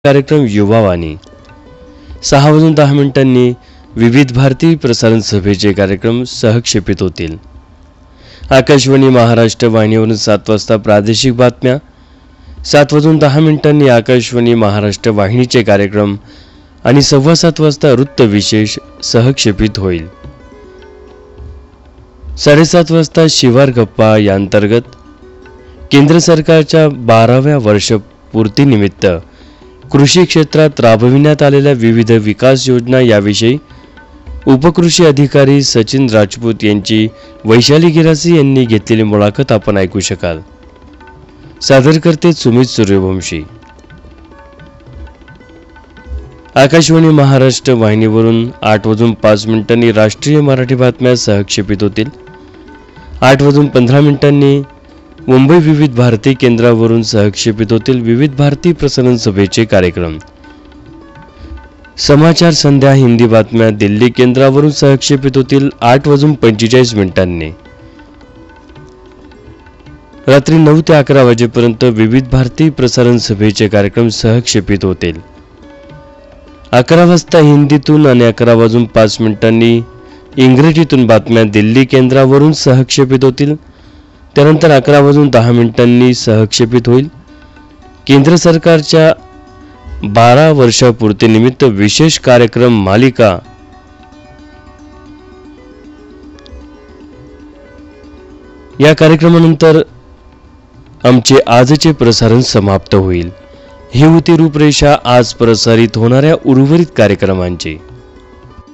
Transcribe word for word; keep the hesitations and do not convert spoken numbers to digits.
कार्यक्रम युवावाणी सहा वाजून दहा मिनिटांनी विविध भारती प्रसारण सभेचे कार्यक्रम सहक्षेपित होतील। आकाशवाणी महाराष्ट्र वाहिनीवरून सात वाजता प्रादेशिक बातम्या, सात वाजून दहा मिनिटांनी आकाशवाणी महाराष्ट्र वाहिनीचे कार्यक्रम आणि सव्वा सात वाजता वृत्त विशेष सहक्षेपित होईल। साडेसात वाजता शिवार गप्पा या अंतर्गत केंद्र सरकारच्या बाराव्या वर्षपूर्तीनिमित्त कृषी क्षेत्रात राबविण्यात आलेल्या विविध विकास योजना याविषयी उपकृषी अधिकारी सचिन राजपूत यांची वैशाली गिरासी यांनी घेतलेली मुलाखत आपण ऐकू शकाल। सादर करते सुमित सूर्यवंशी। आकाशवाणी महाराष्ट्र वाहिनीवरून आठ वाजून पाच मिनिटांनी राष्ट्रीय मराठी बातम्या सहक्षेपित होतील। आठ वाजून पंधरा मिनिटांनी मुंबई विविध भारती केंद्रावरून सहक्षेपित होतील विविध भारती प्रसारण सभेचे कार्यक्रम। समाचार संध्या हिंदी बातम्या दिल्ली केंद्रावरून सहक्षेपित होतील आठ वाजून पंचेचाळीस मिनिटांनी। रात्री नऊ ते अकरा वाजेपर्यंत विविध भारती प्रसारण सभेचे कार्यक्रम सहक्षेपित होतील। अकरा वाजता हिंदीतून आणि अकरा वाजून पाच मिनिटांनी इंग्रजीतून बातम्या दिल्ली केंद्रावरून सहक्षेपित होतील। त्यानंतर अकरा वाजून दहा मिनिटांनी सहक्षेपित होईल केंद्र सरकारच्या बारा वर्षापूर्तीनिमित्त विशेष कार्यक्रम मालिका। या कार्यक्रमानंतर आमचे आजचे प्रसारण समाप्त होईल। ही होती रूपरेषा आज प्रसारित होणाऱ्या उर्वरित कार्यक्रमांची।